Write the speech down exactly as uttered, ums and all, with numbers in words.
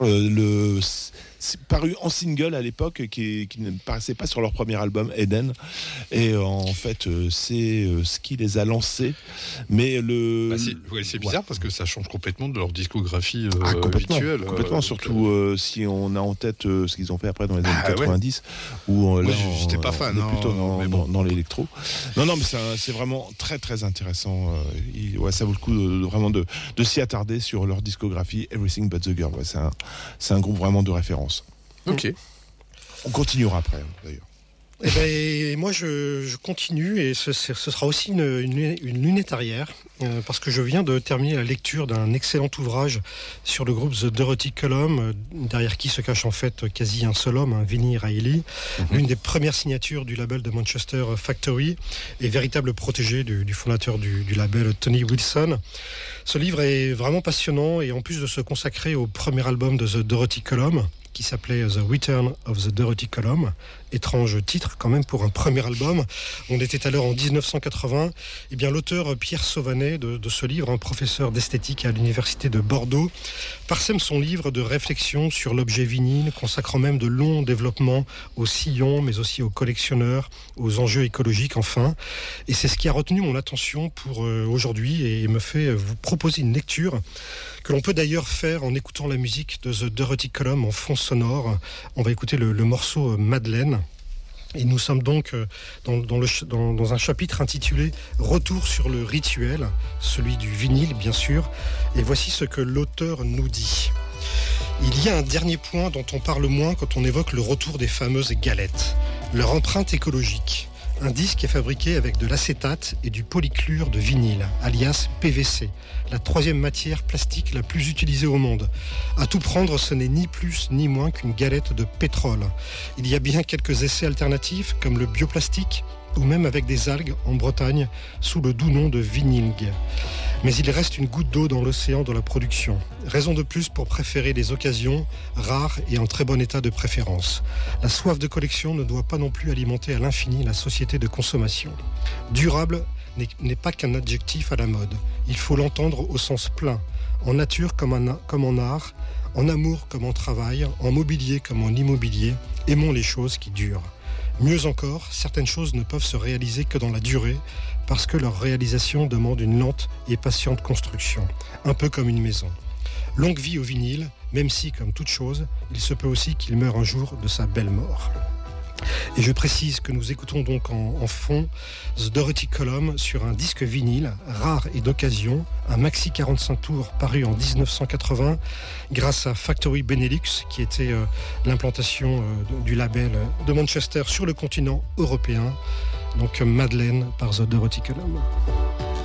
Euh, le c'est paru en single à l'époque, qui, qui ne paraissait pas sur leur premier album Eden, et euh, en fait euh, c'est euh, ce qui les a lancés. Mais le, bah c'est, ouais, c'est bizarre ouais. parce que ça change complètement de leur discographie euh, ah, complètement, habituelle. Complètement, euh, surtout euh, si on a en tête euh, ce qu'ils ont fait après dans les années ah, quatre-vingt-dix, ouais. où euh, là, moi, j'étais pas fan, on est non, plutôt dans, mais bon. dans, dans l'électro. Non, non, mais c'est, un, c'est vraiment très très intéressant. Euh, il, ouais, ça vaut le coup de, de, vraiment de, de s'y attarder sur leur discographie Everything But the Girl. Ouais, c'est un, c'est un groupe vraiment de référence. Ok. On continuera après, d'ailleurs. Eh ben, moi, je, je continue et ce, ce sera aussi une, une, une lunette arrière euh, parce que je viens de terminer la lecture d'un excellent ouvrage sur le groupe The Dorothy Column, euh, derrière qui se cache en fait quasi un seul homme, un Vinnie Reilly, mm-hmm. l'une des premières signatures du label de Manchester Factory et véritable protégé du, du fondateur du, du label Tony Wilson. Ce livre est vraiment passionnant et en plus de se consacrer au premier album de The Dorothy Column, qui s'appelait The Return of the Dorothy Column. Étrange titre quand même pour un premier album. On était alors en dix-neuf cent quatre-vingts. Eh bien, l'auteur Pierre Sauvanet de, de ce livre, un professeur d'esthétique à l'université de Bordeaux, parsème son livre de réflexion sur l'objet vinyle, consacrant même de longs développements aux sillons, mais aussi aux collectionneurs, aux enjeux écologiques enfin. Et c'est ce qui a retenu mon attention pour euh, aujourd'hui et me fait vous proposer une lecture que l'on peut d'ailleurs faire en écoutant la musique de The Dorothy Column en fond sonore. On va écouter le, le morceau Madeleine. Et nous sommes donc dans, dans, le, dans, dans un chapitre intitulé « Retour sur le rituel », celui du vinyle bien sûr. Et voici ce que l'auteur nous dit. Il y a un dernier point dont on parle moins quand on évoque le retour des fameuses galettes, leur empreinte écologique. Un disque est fabriqué avec de l'acétate et du polychlure de vinyle, alias P V C, la troisième matière plastique la plus utilisée au monde. À tout prendre, ce n'est ni plus ni moins qu'une galette de pétrole. Il y a bien quelques essais alternatifs, comme le bioplastique, ou même avec des algues en Bretagne, sous le doux nom de vinyling. Mais il reste une goutte d'eau dans l'océan de la production. Raison de plus pour préférer les occasions, rares et en très bon état de préférence. La soif de collection ne doit pas non plus alimenter à l'infini la société de consommation. Durable n'est, n'est pas qu'un adjectif à la mode. Il faut l'entendre au sens plein, en nature comme en, comme en art, en amour comme en travail, en mobilier comme en immobilier. Aimons les choses qui durent. Mieux encore, certaines choses ne peuvent se réaliser que dans la durée parce que leur réalisation demande une lente et patiente construction, un peu comme une maison. Longue vie au vinyle, même si, comme toute chose, il se peut aussi qu'il meure un jour de sa belle mort. Et je précise que nous écoutons donc en, en fond The Dorothy Column sur un disque vinyle, rare et d'occasion, un maxi quarante-cinq tours paru en dix-neuf cent quatre-vingts grâce à Factory Benelux, qui était euh, l'implantation euh, du label de Manchester sur le continent européen. Donc Madeleine par The Dorothy Column.